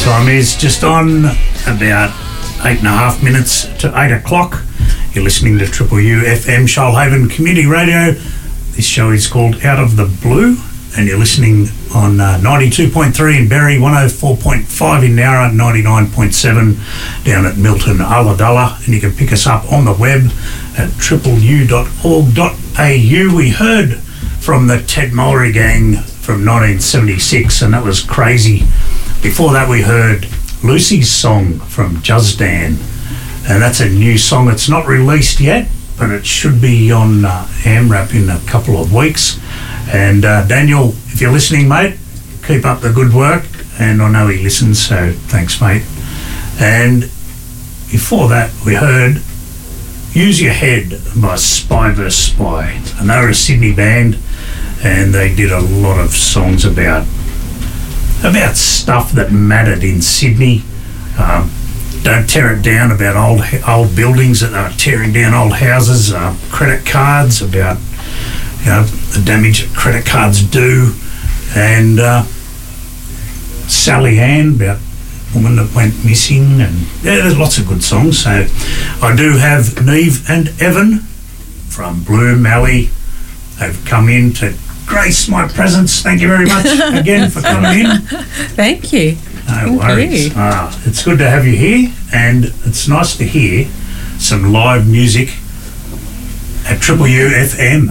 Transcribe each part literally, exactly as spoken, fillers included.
Time is just on about eight and a half minutes to eight o'clock. You're listening to Triple U F M, Shoalhaven Community Radio. This show is called Out of the Blue, and you're listening on uh, ninety-two point three in Berry, one oh four point five in Nowra, ninety-nine point seven down at Milton, Ulladulla, and you can pick us up on the web at triple u dot org dot a u. We heard from the Ted Mulry Gang from nineteen seventy-six, and that was crazy. Before that, we heard Lucy's Song from Juzdan, and that's a new song. It's not released yet, but it should be on uh, AMRAP in a couple of weeks. And uh, Daniel, if you're listening, mate, keep up the good work. And I know he listens, so thanks, mate. And before that, we heard Use Your Head by Spy versus Spy. And they're a Sydney band, and they did a lot of songs about about stuff that mattered in Sydney. Um, Don't Tear It Down, about old old buildings that they were tearing down, old houses, uh, credit cards, about you know the damage that credit cards do, and uh, Sally Ann, about a woman that went missing, and yeah, there's lots of good songs. So I do have Neve and Evan from Bloom Alley. They've come in to grace my presence. Thank you very much again for coming in. Thank you. No Thank worries. you. Ah, it's good to have you here, and it's nice to hear some live music at Triple U F M.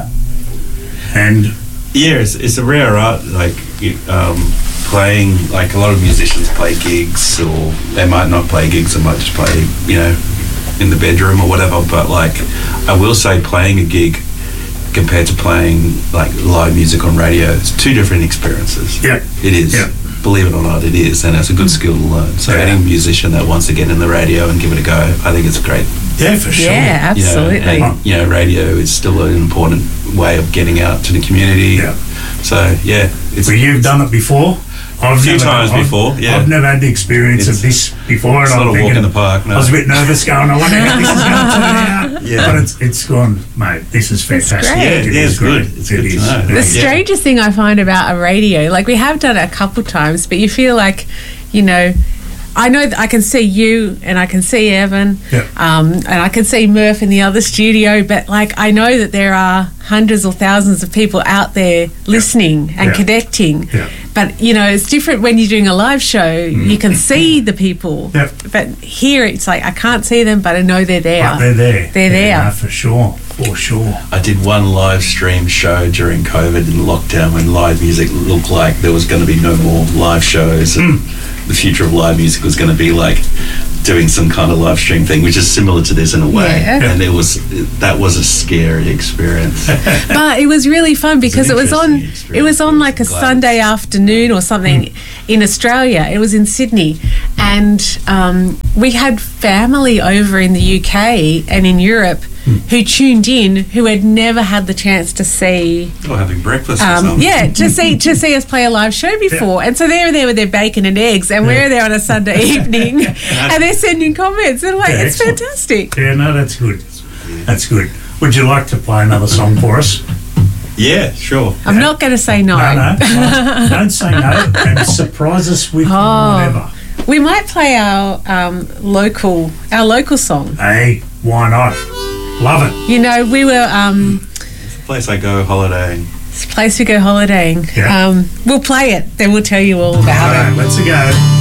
And yeah, it's, it's a rare art, like um, playing, like a lot of musicians play gigs, or they might not play gigs, they might just play, you know, in the bedroom or whatever, but like, I will say playing a gig compared to playing like live music on radio, it's two different experiences. Yeah. It is. Yeah. Believe it or not, it is, and it's a good skill to learn. So Yeah. any musician that wants to get in the radio and give it a go, I think it's great. yeah, for sure. Yeah, absolutely. You know, and, you know, radio is still an important way of getting out to the community. Yeah. So yeah, it's Well, you've done it before. I've a few never- times I've- before. Yeah, I've never had the experience It's- of this before. it's and not I'm a walk thinking, in the park. No. I was a bit nervous going, I wonder how this is going to turn out. Yeah. But it's it's gone, mate. This is fantastic. great. Yeah, It yeah, is it's great. good. It's It good to is. know. The Yeah. strangest thing I find about a radio, like we have done it a couple times, but you feel like, you know, I know that I can see you and I can see Evan, Yeah. um, and I can see Murph in the other studio, but like I know that there are hundreds or thousands of people out there listening and Yeah. connecting. Yeah. But, you know, it's different when you're doing a live show. You can see the people. Yeah. But here it's like I can't see them, but I know they're there. But they're there. They're Yeah, there. no, for sure. For sure. I did one live stream show during COVID in lockdown when live music looked like there was going to be no more live shows, and the future of live music was going to be like doing some kind of live stream thing, which is similar to this in a way. Yeah. And it was that was a scary experience. But it was really fun because an it was on interesting it was on like a experience. Sunday afternoon or something in Australia. It was in Sydney, and um, we had family over in the U K and in Europe who tuned in who had never had the chance to see Or having breakfast or um, something. yeah, to see to see us play a live show before, and so they're there with their bacon and eggs, and we're there on a Sunday evening, and they're sending comments, and like Yeah, it's excellent. fantastic. Yeah, no, that's good. That's good. Would you like to play another song for us? Yeah, sure. I'm not going to say no. No, no. no. Don't say no, and surprise us with Oh. whatever. We might play our um, local our local song. Hey, why not? Love it. You know, we were um, It's the place I go holidaying. this place we go holidaying. Yeah. Um, we'll play it, then we'll tell you all about All right, it. let's go.